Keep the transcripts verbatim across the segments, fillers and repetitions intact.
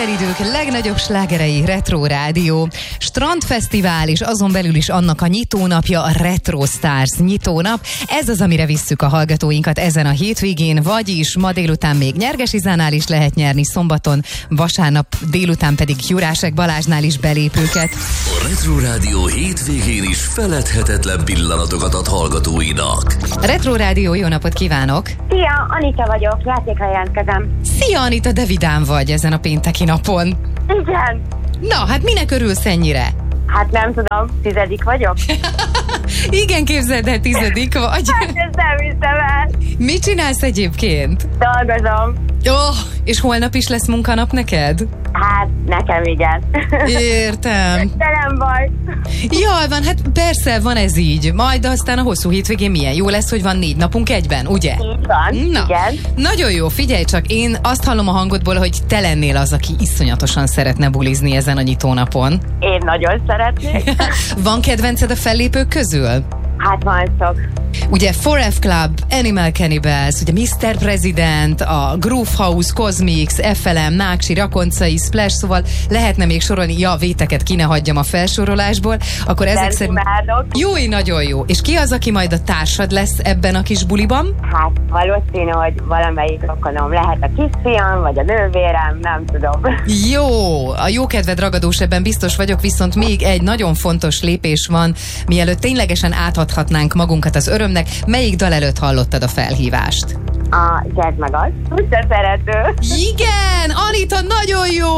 minden idők legnagyobb slágerei Retro Rádió. Strandfesztivál és azon belül is annak a nyitónapja a Retro Stars nyitónap. Ez az, amire visszük a hallgatóinkat ezen a hétvégén, vagyis ma délután még Nyerges Izánál is lehet nyerni, szombaton, vasárnap délután pedig Jurásek Balázsnál is belépőket. A Retro Rádió hétvégén is feledhetetlen pillanatokat ad hallgatóinak. Retro Rádió, jó napot kívánok! Szia, Anita vagyok, játékra jelentkezem. Szia Anita, de vidám vagy ezen a pénteki napon. Igen. Na, hát minek örülsz ennyire? Hát nem tudom, tizedik vagyok. Igen, képzeld el, tizedik vagy. Hát ezt nem hiszem el. Mit csinálsz egyébként? Dolgozom. Oh, és holnap is lesz munkanap neked? Hát nekem igen. Értem. De nem baj. Jaj, van, hát persze, van ez így. Majd aztán a hosszú hétvégén milyen jó lesz, hogy van négy napunk egyben, ugye? Így van, Na, igen. nagyon jó, figyelj csak, én azt hallom a hangodból, hogy te lennél az, aki iszonyatosan szeretne bulizni ezen a nyitónapon. Én nagyon szeretnék. Van kedvenced a fellépők közül? Hát van sok. Ugye four F Club, Animal Cannibals, ugye miszter President, a Groove House, Cosmix, ef el em, Náksi, Rakoncai, Splash, szóval lehetne még sorolni, ja, véteket ki ne hagyjam a felsorolásból, akkor ezek szerint... Jó, nagyon jó. És ki az, aki majd a társad lesz ebben a kis buliban? Hát valószínű, hogy valamelyik rokonom lehet a kisfiam, vagy a nővérem, nem tudom. Jó, a jókedved ragadós, ebben biztos vagyok, viszont még egy nagyon fontos lépés van, mielőtt ténylegesen átadhatnánk magunkat az örömnek. Melyik dal előtt hallottad a felhívást? A Jazz meg az, úgyse szerető. Igen, Anita, nagyon jó!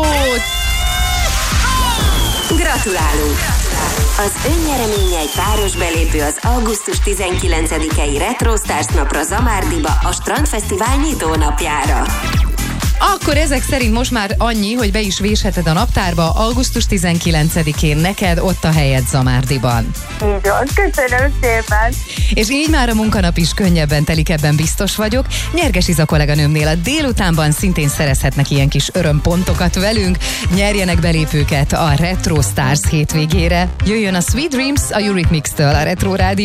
Gratulálunk! Az önnyereménye egy páros belépő az augusztus tizenkilencedikei Retro Stars napra Zamárdiba, a Strandfesztivál nyitónapjára. Akkor ezek szerint most már annyi, hogy be is vésheted a naptárba, augusztus tizenkilencedikén neked ott a helyed Zamárdiban. Így van, köszönöm szépen. És így már a munkanap is könnyebben telik, ebben biztos vagyok. Nyerges Iza kolléganőmnél a délutánban szintén szerezhetnek ilyen kis örömpontokat velünk. Nyerjenek belépőket a Retro Stars hétvégére. Jöjjön a Sweet Dreams a Eurythmics-től, a Retro Rádió